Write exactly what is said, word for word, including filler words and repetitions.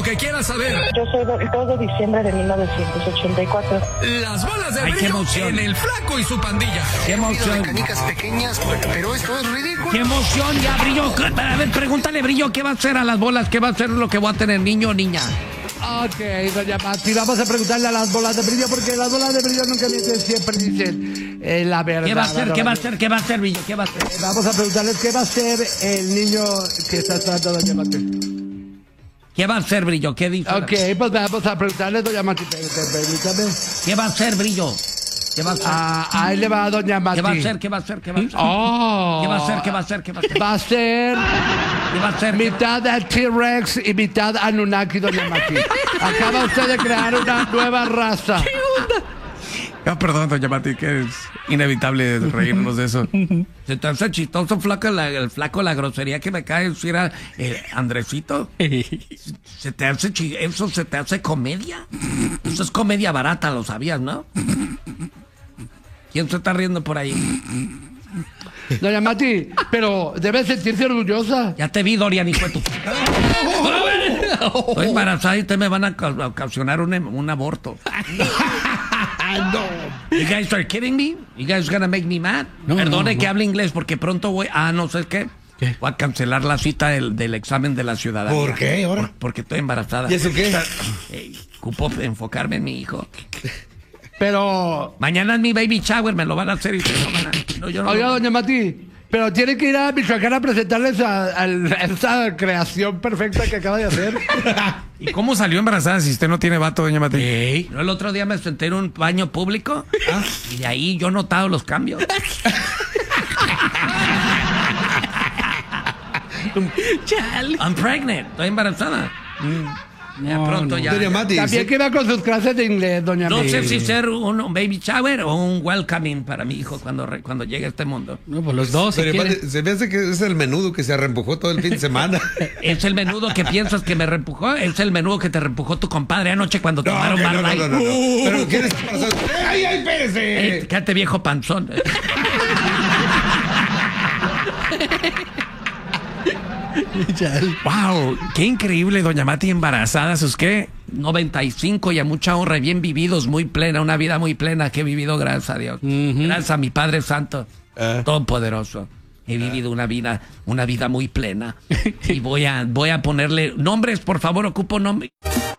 que quieras saber. Yo soy del dos de diciembre de mil novecientos ochenta y cuatro. Las bolas de Ay, qué brillo emoción. en el Flaco y su pandilla. Qué emoción. Canicas pequeñas, pero esto es ridículo. Qué emoción, ya, Brillo. A ver, pregúntale, Brillo, ¿qué va a hacer a las bolas? ¿Qué va a hacer lo que va a tener, niño o niña? Ok, doña Mati, vamos a preguntarle a las bolas de brillo, porque las bolas de brillo nunca dicen, siempre dicen eh, la verdad. ¿Qué va a hacer? la ¿Qué va a verdad. hacer? ¿Qué va a hacer, Brillo? ¿Qué va a hacer? Eh, Vamos a preguntarles qué va a hacer el niño que está esperando a doña Mati. ¿Qué va a hacer, Brillo? ¿Qué dice? Ok, pues vamos a preguntarle, doña Mati, permítame. ¿Qué va a hacer, Brillo? ¿Qué va a hacer? Ah, ahí le va a doña Mati. ¿Qué va a hacer? ¿Qué va a hacer? ¿Qué va a hacer? Oh. ¿Qué va a hacer? ¿Qué va a hacer? ¿Qué va a hacer? Va a ser ¿Qué va a hacer? mitad de T-Rex y mitad Anunnaki, doña Mati. Acaba usted de crear una nueva raza. Ah, perdón, doña Mati, que es inevitable reírnos de eso. ¿Se te hace chistoso, flaco, la, el flaco, la grosería que me cae decir a eh, Andresito? ¿Se te hace chi- ¿Eso se te hace comedia? Eso es comedia barata, lo sabías, ¿no? ¿Quién se está riendo por ahí? Doña Mati, pero debe sentirse orgullosa. Ya te vi, Dorian, hijo de tu... Estoy embarazada y ustedes me van a ca- a ocasionar un, em- un aborto. You guys are kidding me? You guys gonna make me mad? No, Perdone no, que no. hable inglés porque pronto voy... Ah, no sé qué. ¿Qué? Voy a cancelar la cita del, del examen de la ciudadanía. ¿Por qué ahora? Por- porque estoy embarazada. ¿Y eso qué? Eh, ocupo enfocarme en mi hijo. Pero, Mañana es mi baby shower, me lo van a hacer y se lo van a... No, yo no oiga, lo- doña Mati, pero tiene que ir a Michoacán a presentarles a, a- a esa creación perfecta que acaba de hacer. ¿Y cómo salió embarazada si usted no tiene vato, doña Mati? Ey, yo el otro día me senté en un baño público y de ahí yo he notado los cambios. I'm pregnant, estoy embarazada. Ya pronto ya. Doña Mati, También sí. que va con sus clases de inglés, doña No Mati. sé si ser un, un baby shower o un welcoming para mi hijo cuando, re- cuando llegue a este mundo. No, pues los dos, si Doña quieren. Mati, se me hace que es el menudo que se arrempujó todo el fin de semana. ¿Es el menudo que piensas que me reempujó? ¿Es el menudo que te reempujó tu compadre anoche cuando No, tomaron que no, Bud no, Light? no, no, no. Pero ¿quién está embarazada? ¡Ay, ay, espérese! Eh, cállate, viejo panzón. ¡Wow! ¡Qué increíble, doña Mati, embarazada! ¿Sus qué? noventa y cinco y a mucha honra, bien vividos, muy plena, una vida muy plena que he vivido, gracias a Dios. Gracias a mi Padre Santo, Ah. Todopoderoso. He vivido una vida, una vida muy plena. Y voy a, voy a ponerle nombres, por favor, ocupo nombres.